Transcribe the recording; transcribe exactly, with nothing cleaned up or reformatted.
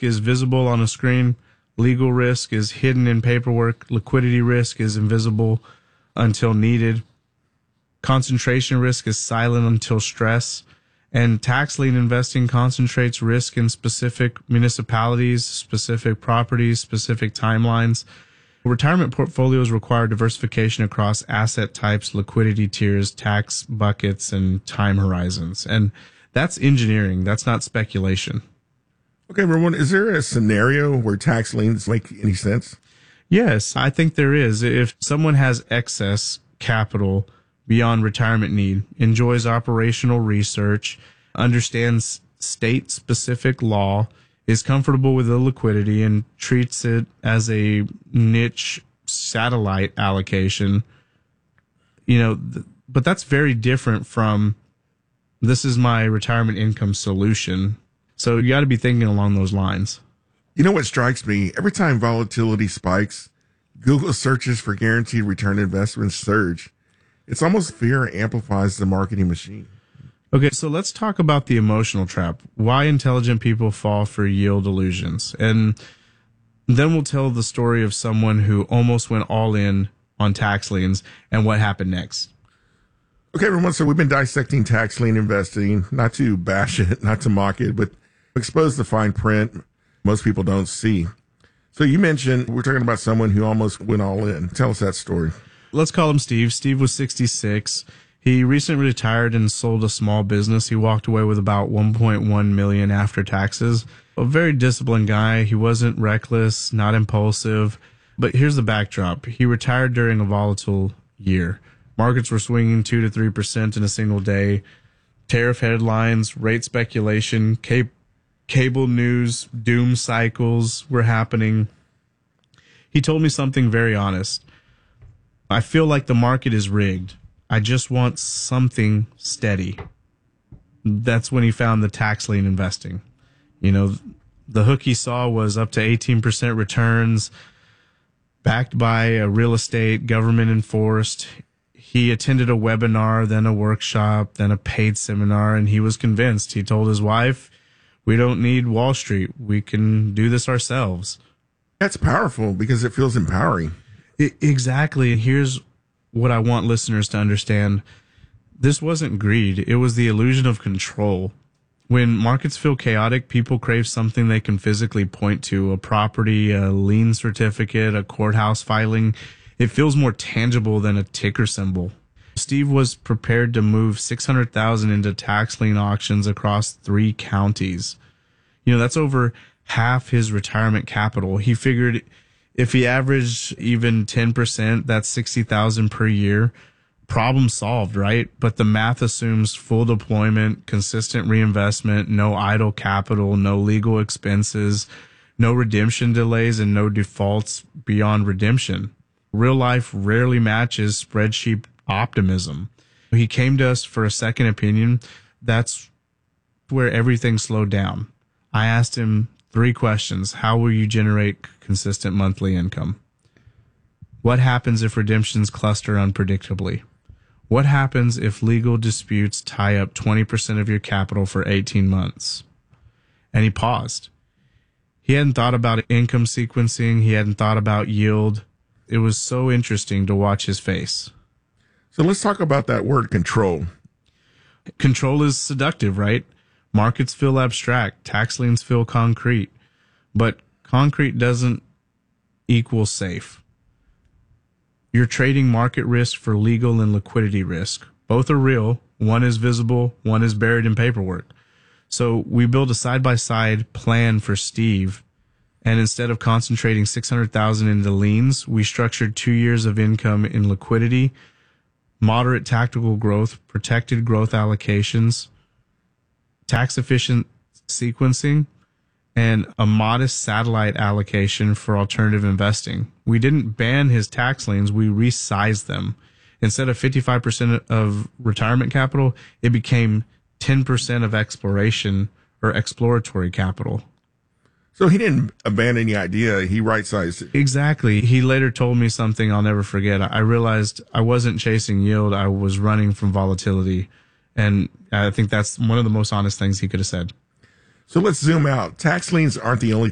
risk is visible on a screen. Legal risk is hidden in paperwork. Liquidity risk is invisible until needed. Concentration risk is silent until stress. And tax lien investing concentrates risk in specific municipalities, specific properties, specific timelines. Retirement portfolios require diversification across asset types, liquidity tiers, tax buckets, and time horizons. And that's engineering. That's not speculation. Okay, Ramon, is there a scenario where tax liens make any sense? Yes, I think there is. If someone has excess capital beyond retirement need, enjoys operational research, understands state-specific law, is comfortable with the liquidity, and treats it as a niche satellite allocation, you know, th- but that's very different from this is my retirement income solution. So you got to be thinking along those lines. You know what strikes me? Every time volatility spikes, Google searches for guaranteed return investments surge. It's almost fear amplifies the marketing machine. Okay, so let's talk about the emotional trap. Why intelligent people fall for yield illusions. And then we'll tell the story of someone who almost went all in on tax liens and what happened next. Okay, everyone, so we've been dissecting tax lien investing, not to bash it, not to mock it, but expose the fine print most people don't see. So you mentioned we're talking about someone who almost went all in. Tell us that story. Let's call him Steve. Steve was sixty-six. He recently retired and sold a small business. He walked away with about one point one million dollars after taxes. A very disciplined guy. He wasn't reckless, not impulsive. But here's the backdrop. He retired during a volatile year. Markets were swinging two to three percent in a single day. Tariff headlines, rate speculation, ca- cable news, doom cycles were happening. He told me something very honest. I feel like the market is rigged. I just want something steady. That's when he found the tax lien investing. You know, the hook he saw was up to eighteen percent returns, backed by a real estate, government enforced. He attended a webinar, then a workshop, then a paid seminar, and he was convinced. He told his wife, we don't need Wall Street. We can do this ourselves. That's powerful because it feels empowering. It, exactly. And here's what I want listeners to understand. This wasn't greed. It was the illusion of control. When markets feel chaotic, people crave something they can physically point to, a property, a lien certificate, a courthouse filing. It feels more tangible than a ticker symbol. Steve was prepared to move six hundred thousand dollars into tax lien auctions across three counties. You know, that's over half his retirement capital. He figured if he averaged even ten percent, that's sixty thousand dollars per year. Problem solved, right? But the math assumes full deployment, consistent reinvestment, no idle capital, no legal expenses, no redemption delays, and no defaults beyond redemption. Real life rarely matches spreadsheet optimism. He came to us for a second opinion. That's where everything slowed down. I asked him three questions. How will you generate consistent monthly income? What happens if redemptions cluster unpredictably? What happens if legal disputes tie up twenty percent of your capital for eighteen months? And he paused. He hadn't thought about income sequencing. He hadn't thought about yield. It was so interesting to watch his face. So let's talk about that word control. Control is seductive, right? Markets feel abstract. Tax liens feel concrete. But concrete doesn't equal safe. You're trading market risk for legal and liquidity risk. Both are real. One is visible. One is buried in paperwork. So we built a side-by-side plan for Steve. And instead of concentrating six hundred thousand dollars into liens, we structured two years of income in liquidity, moderate tactical growth, protected growth allocations, tax-efficient sequencing, and a modest satellite allocation for alternative investing. We didn't ban his tax liens, we resized them. Instead of fifty-five percent of retirement capital, it became ten percent of exploration or exploratory capital. So he didn't abandon the idea, he right-sized it. Exactly. He later told me something I'll never forget. I realized I wasn't chasing yield, I was running from volatility. And I think that's one of the most honest things he could have said. So let's zoom out. Tax liens aren't the only